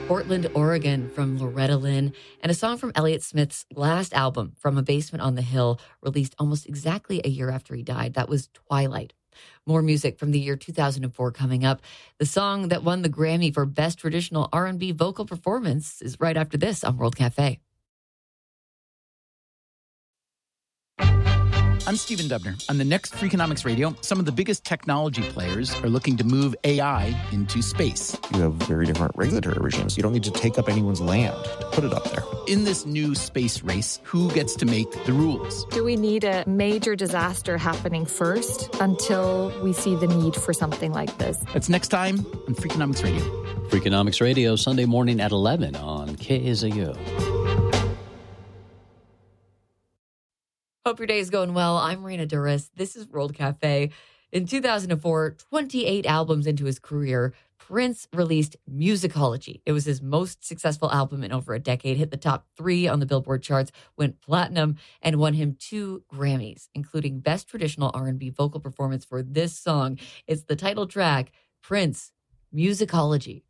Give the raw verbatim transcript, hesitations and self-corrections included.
Portland, Oregon from Loretta Lynn, and a song from Elliott Smith's last album, From a Basement on the Hill, released almost exactly a year after he died. That was Twilight. More music from the year two thousand four coming up. The song that won the Grammy for Best Traditional R and B Vocal Performance is right after this on World Cafe. I'm Stephen Dubner. On the next Freakonomics Radio, some of the biggest technology players are looking to move A I into space. You have very different regulatory regimes. You don't need to take up anyone's land to put it up there. In this new space race, who gets to make the rules? Do we need a major disaster happening first until we see the need for something like this? That's next time on Freakonomics Radio. Freakonomics Radio, Sunday morning at eleven on K S A U. Hope your day is going well. I'm Marina Duras. This is World Cafe. In two thousand four, twenty-eight albums into his career, Prince released Musicology. It was his most successful album in over a decade, hit the top three on the Billboard charts, went platinum, and won him two Grammys, including Best Traditional R and B Vocal Performance for this song. It's the title track, Prince, Musicology.